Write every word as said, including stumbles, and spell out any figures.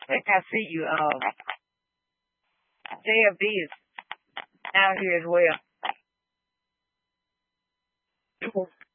think I see you. Um, J F D is out here as well.